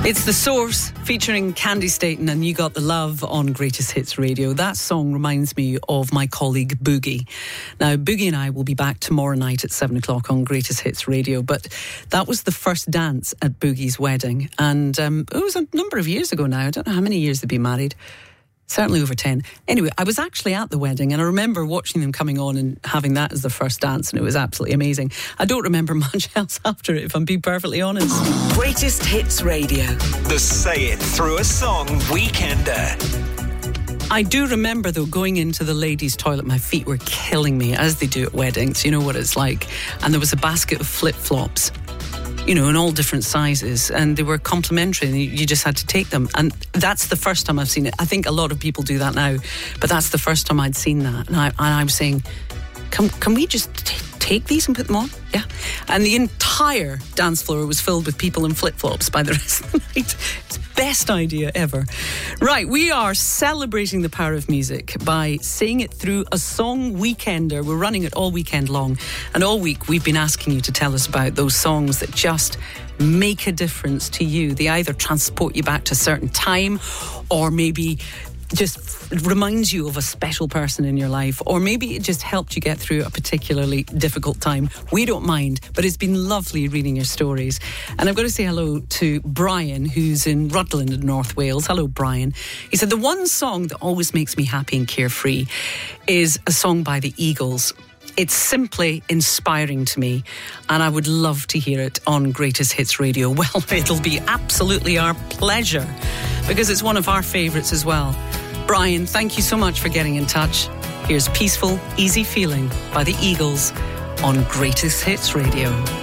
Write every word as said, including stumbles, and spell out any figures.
It's The Source featuring Candy Staton and You Got the Love on Greatest Hits Radio. That song reminds me of my colleague Boogie. Now, Boogie and I will be back tomorrow night at seven o'clock on Greatest Hits Radio, but that was the first dance at Boogie's wedding. And um, it was a number of years ago now. I don't know how many years they've been married. Certainly over ten. Anyway, I was actually at the wedding and I remember watching them coming on and having that as the first dance, and it was absolutely amazing. I don't remember much else after it, if I'm being perfectly honest. Greatest Hits Radio. The Say It Through a Song Weekender. I do remember, though, going into the ladies' toilet, my feet were killing me, as they do at weddings. You know what it's like. And there was a basket of flip-flops, you know, in all different sizes, and they were complimentary and you just had to take them. And that's the first time I've seen it. I think a lot of people do that now, but that's the first time I'd seen that. And I, and I was saying, can, can we just t- take these and put them on? Yeah. And the entire dance floor was filled with people in flip-flops by the rest of the night. It's the best idea ever. Right, we are celebrating the power of music by saying it through a song weekender. We're running it all weekend long, and all week we've been asking you to tell us about those songs that just make a difference to you. They either transport you back to a certain time, or maybe just reminds you of a special person in your life, or maybe it just helped you get through a particularly difficult time. We don't mind, but it's been lovely reading your stories. And I've got to say hello to Brian, who's in Rutland in North Wales. Hello, Brian. He said, the one song that always makes me happy and carefree is a song by the Eagles. It's simply inspiring to me, and I would love to hear it on Greatest Hits Radio. Well, it'll be absolutely our pleasure, because it's one of our favourites as well. Brian, thank you so much for getting in touch. Here's Peaceful, Easy Feeling by the Eagles on Greatest Hits Radio.